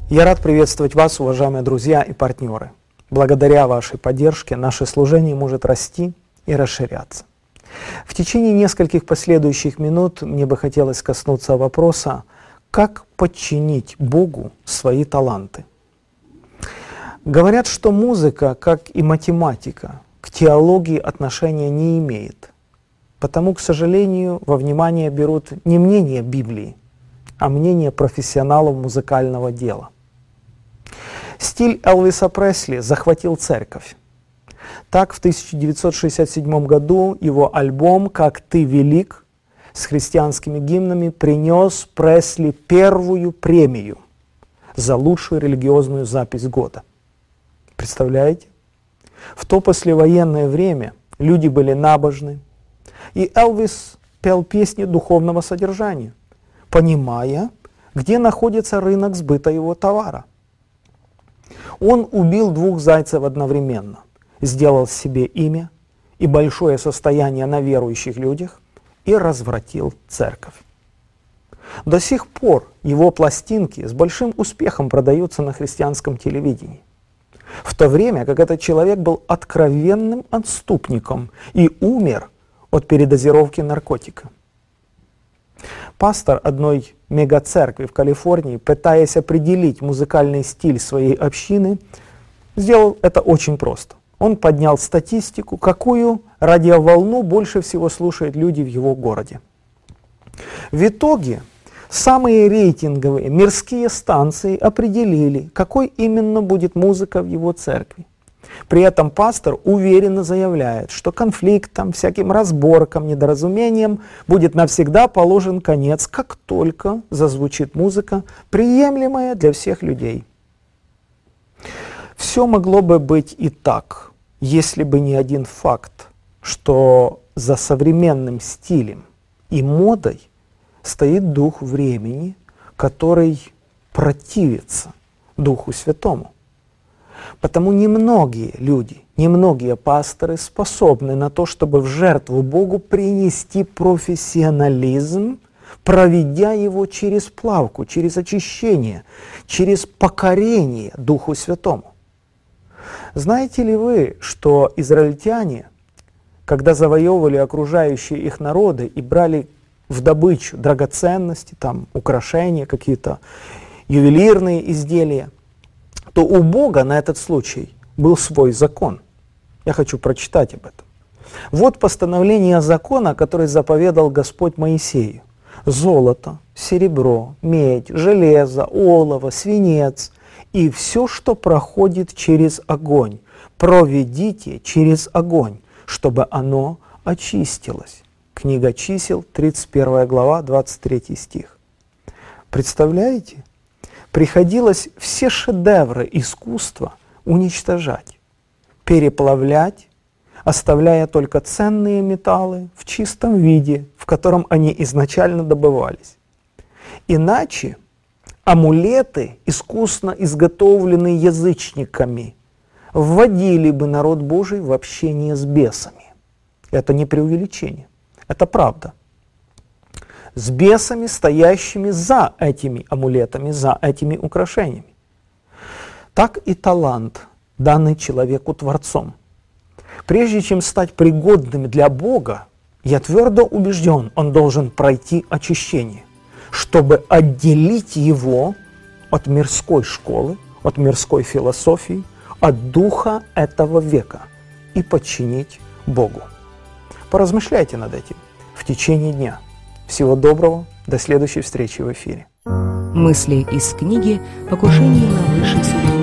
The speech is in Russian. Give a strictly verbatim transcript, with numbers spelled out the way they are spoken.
Я рад приветствовать вас, уважаемые друзья и партнеры. Благодаря вашей поддержке наше служение может расти и расширяться. В течение нескольких последующих минут мне бы хотелось коснуться вопроса, как подчинить Богу свои таланты. Говорят, что музыка, как и математика, к теологии отношения не имеет. Потому, к сожалению, во внимание берут не мнение Библии, а мнение профессионалов музыкального дела. Стиль Элвиса Пресли захватил церковь. Так, в тысяча девятьсот шестьдесят седьмом году его альбом «Как ты велик» с христианскими гимнами принес Пресли первую премию за лучшую религиозную запись года. Представляете? В то послевоенное время люди были набожны, и Элвис пел песни духовного содержания, понимая, где находится рынок сбыта его товара. Он убил двух зайцев одновременно, сделал себе имя и большое состояние на верующих людях и развратил церковь. До сих пор его пластинки с большим успехом продаются на христианском телевидении, в то время как этот человек был откровенным отступником и умер от передозировки наркотика. Пастор одной мегацеркви в Калифорнии, пытаясь определить музыкальный стиль своей общины, сделал это очень просто. Он поднял статистику, какую радиоволну больше всего слушают люди в его городе. В итоге самые рейтинговые мирские станции определили, какой именно будет музыка в его церкви. При этом пастор уверенно заявляет, что конфликтам, всяким разборкам, недоразумениям будет навсегда положен конец, как только зазвучит музыка, приемлемая для всех людей. Все могло бы быть и так, если бы не один факт, что за современным стилем и модой стоит Дух времени, который противится Духу Святому. Потому немногие люди, немногие пасторы способны на то, чтобы в жертву Богу принести профессионализм, проведя его через плавку, через очищение, через покорение Духу Святому. Знаете ли вы, что израильтяне, когда завоевывали окружающие их народы и брали в добычу драгоценности, там, украшения, какие-то ювелирные изделия, то у Бога на этот случай был свой закон. Я хочу прочитать об этом. Вот постановление закона, который заповедал Господь Моисею. Золото, серебро, медь, железо, олово, свинец и все, что проходит через огонь, проведите через огонь, чтобы оно очистилось. Книга Чисел, тридцать первая глава, двадцать третий стих. Представляете? Приходилось все шедевры искусства уничтожать, переплавлять, оставляя только ценные металлы в чистом виде, в котором они изначально добывались. Иначе амулеты, искусно изготовленные язычниками, вводили бы народ Божий в общение с бесами. Это не преувеличение, это правда. С бесами, стоящими за этими амулетами, за этими украшениями. Так и талант, данный человеку Творцом. Прежде чем стать пригодным для Бога, я твердо убежден, он должен пройти очищение, чтобы отделить его от мирской школы, от мирской философии, от духа этого века и подчинить Богу. Поразмышляйте над этим в течение дня. Всего доброго, до следующей встречи в эфире. Мысли из книги «Покушение на высший суд».